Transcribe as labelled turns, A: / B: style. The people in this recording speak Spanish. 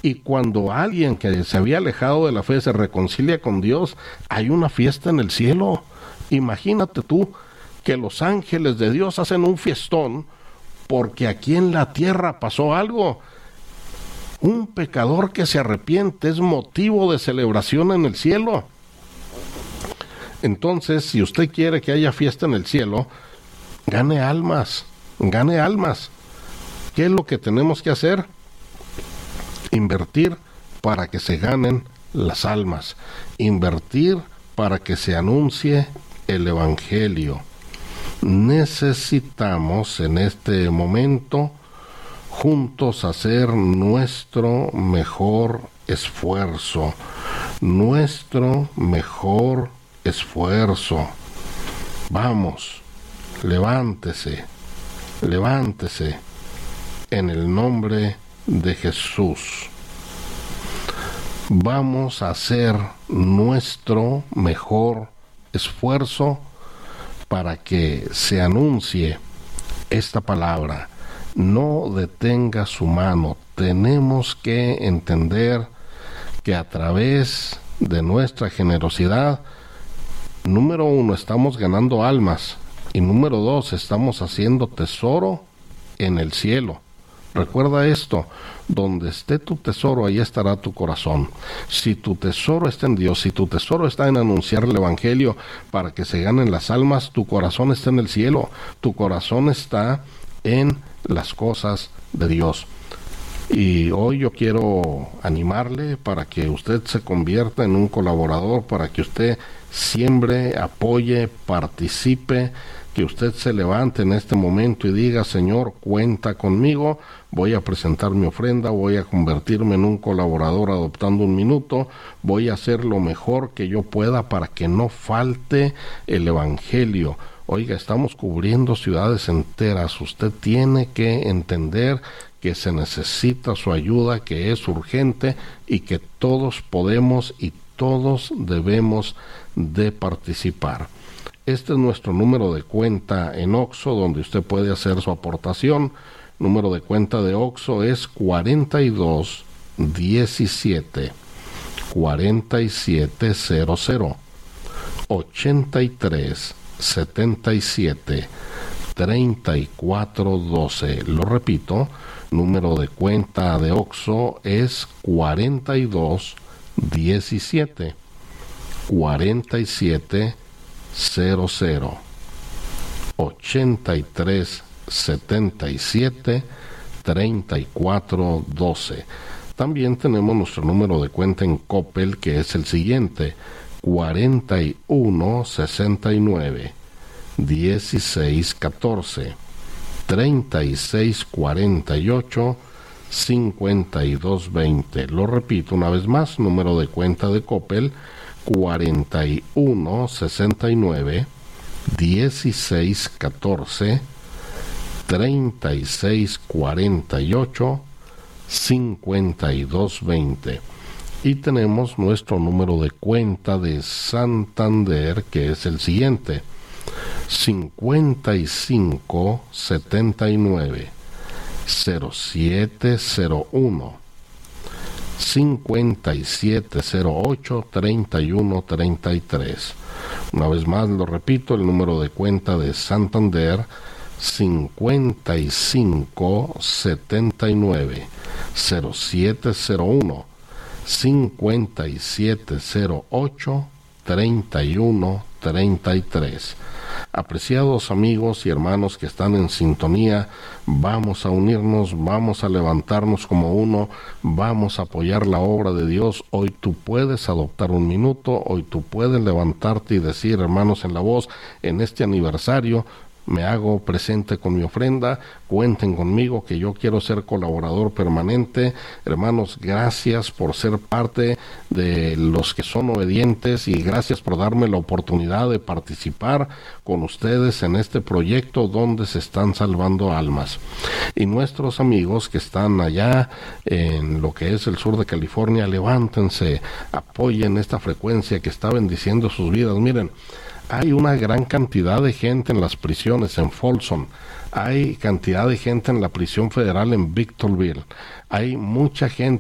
A: Y cuando alguien que se había alejado de la fe se reconcilia con Dios, hay una fiesta en el cielo. Imagínate tú que los ángeles de Dios hacen un fiestón porque aquí en la tierra pasó algo. Un pecador que se arrepiente es motivo de celebración en el cielo. Entonces, si usted quiere que haya fiesta en el cielo, gane almas, gane almas. ¿Qué es lo que tenemos que hacer? Invertir para que se ganen las almas. Invertir para que se anuncie el Evangelio. Necesitamos en este momento juntos hacer nuestro mejor esfuerzo. Nuestro mejor esfuerzo. Vamos, levántese, levántese en el nombre de Jesús. Vamos a hacer nuestro mejor esfuerzo para que se anuncie esta palabra. No detenga su mano. Tenemos que entender que a través de nuestra generosidad, número 1, estamos ganando almas, y número 2, estamos haciendo tesoro en el cielo. Recuerda esto: donde esté tu tesoro, ahí estará tu corazón. Si tu tesoro está en Dios, si tu tesoro está en anunciar el Evangelio para que se ganen las almas, tu corazón está en el cielo, tu corazón está en las cosas de Dios. Y hoy yo quiero animarle para que usted se convierta en un colaborador, para que usted siembre, apoye, participe, que usted se levante en este momento y diga: Señor, cuenta conmigo, voy a presentar mi ofrenda, voy a convertirme en un colaborador adoptando un minuto, voy a hacer lo mejor que yo pueda para que no falte el Evangelio. Oiga, estamos cubriendo ciudades enteras. Usted tiene que entender que se necesita su ayuda, que es urgente y que todos podemos y todos debemos de participar. Este es nuestro número de cuenta en OXXO, donde usted puede hacer su aportación. Número de cuenta de OXXO es 4217 4700 83 77 3412. Lo repito, número de cuenta de OXXO es 4217 4700 83 77 3412. También tenemos nuestro número de cuenta en Coppel, que es el siguiente: 41 69 16 14 36 48 52 20. Lo repito una vez más: número de cuenta de Coppel 41 69 16 14 36 48 52 20. Y tenemos nuestro número de cuenta de Santander, que es el siguiente: 55 79 0701 5708 31 33. Una vez más lo repito: el número de cuenta de Santander 55 79 0701 5708 31 33. Apreciados amigos y hermanos que están en sintonía, vamos a unirnos, vamos a levantarnos como uno, vamos a apoyar la obra de Dios. Hoy tú puedes adoptar un minuto, hoy tú puedes levantarte y decir: hermanos en la voz, en este aniversario me hago presente con mi ofrenda, cuenten conmigo que yo quiero ser colaborador permanente. Hermanos, gracias por ser parte de los que son obedientes y gracias por darme la oportunidad de participar con ustedes en este proyecto donde se están salvando almas. Y nuestros amigos que están allá en lo que es el sur de California, levántense, apoyen esta frecuencia que está bendiciendo sus vidas. Miren, hay una gran cantidad de gente en las prisiones en Folsom, hay cantidad de gente en la prisión federal en Victorville, hay mucha gente